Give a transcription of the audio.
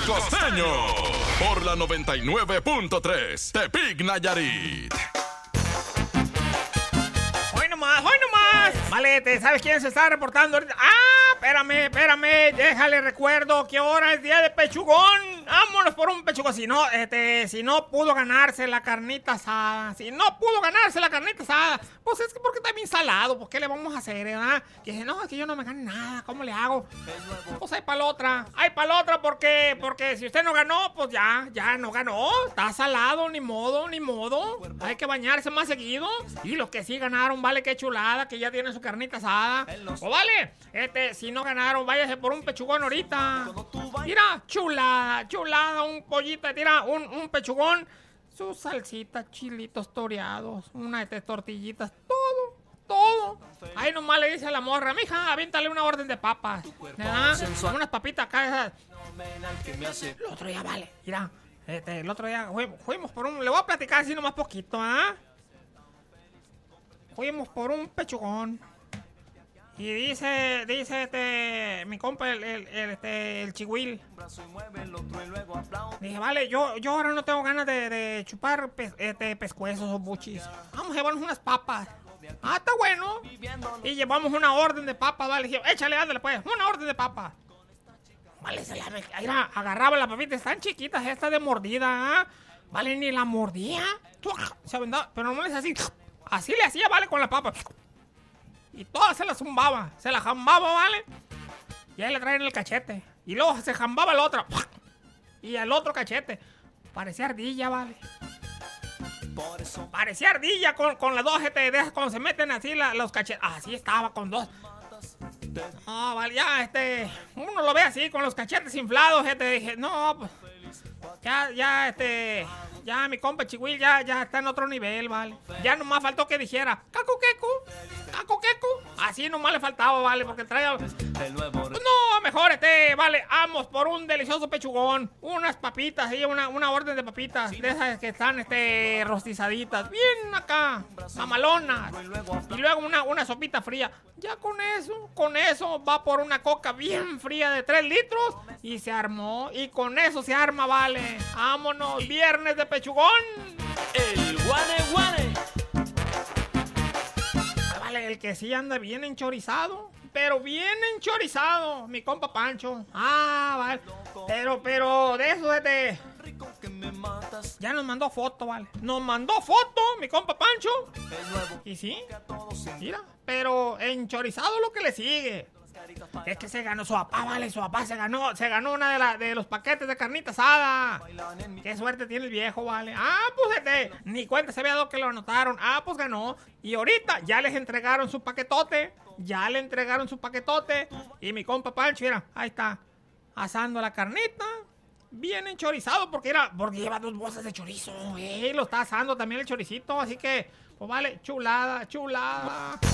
El Costeño. Por la 99.3. Tepic Nayarit. Hoy nomás. Vale, ¿sabes quién se está reportando ahorita? Espérame, déjale recuerdo que ahora es día de pechugón. Vámonos por un pechugón. Si no pudo ganarse la carnita asada. Pues es que porque está bien salado. Pues ¿qué le vamos a hacer, verdad? Que dice, no, es que yo no me gane nada. ¿Cómo le hago? Pues hay para la otra. Porque si usted no ganó, pues ya no ganó. Está salado, ni modo. Hay que bañarse más seguido. Y los que sí ganaron, vale, qué chulada, que ya tienen su carnita asada. Pues vale, si no ganaron, váyase por un pechugón ahorita. Mira, chulada, un pollito, tira un pechugón, su salsita, chilitos toreados, una de tortillitas, todo. Ahí nomás le dice a la morra, mija, aviéntale una orden de papas, ¿verdad? Unas papitas acá. El otro día, vale, mira, el otro día fuimos por un, le voy a platicar así nomás poquito, ¿ah? Fuimos por un pechugón. Y dice mi compa, el chihuil. Dije, vale, yo ahora no tengo ganas de chupar pescuezos o buchis. Vamos a llevarnos unas papas. Está bueno. Y llevamos una orden de papas, vale. Dije, échale, ándale pues, una orden de papas. Vale, agarraba las papitas, están chiquitas estas de mordida, ¿ah? Vale, ni la mordía. Se aventaba, pero no es así. Así le hacía, vale, con la papa. Y todas se la zumbaba, se la jambaba, ¿vale? Y ahí le traen el cachete. Y luego se jambaba la otra. Y el otro cachete. Parecía ardilla, ¿vale? Parecía ardilla con las dos, de esas cuando se meten así los cachetes. Así estaba, con dos. No, vale, ya, uno lo ve así, con los cachetes inflados, dije, no, pues, ya mi compa Chihuil ya está en otro nivel, vale. Ya nomás faltó que dijera, caco queco. Así nomás le faltaba, vale, porque traía... Pues no, mejor, vale, vamos por un delicioso pechugón, unas papitas, una orden de papitas, de esas que están, rostizaditas, bien acá, mamalonas, y luego una sopita fría. Ya con eso va por una coca bien fría de 3 litros, y se armó, y con eso se arma, vale. Vámonos, viernes de pechugón. El guane. Vale, el que sí anda bien enchorizado, pero bien enchorizado, mi compa Pancho. Vale, pero de eso, ya nos mandó foto, vale. Nos mandó foto, mi compa Pancho. Y sí, mira, pero enchorizado lo que le sigue. Es que se ganó su papá, vale, su papá se ganó una de los paquetes de carnita asada. Qué suerte tiene el viejo, vale. Pues ni cuenta se había dado que lo anotaron. Pues ganó. Y ahorita ya les entregaron su paquetote. Y mi compa Pancho, mira, ahí está, asando la carnita. Bien enchorizado, porque lleva 2 bolsas de chorizo. Lo está asando también el choricito, así que, pues vale, chulada.